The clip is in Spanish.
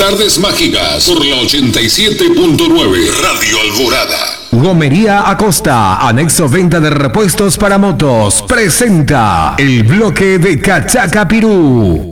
Tardes Mágicas por la 87.9 Radio Alborada. Gomería Acosta, anexo venta de repuestos para motos, presenta el bloque de Cachaca Pirú.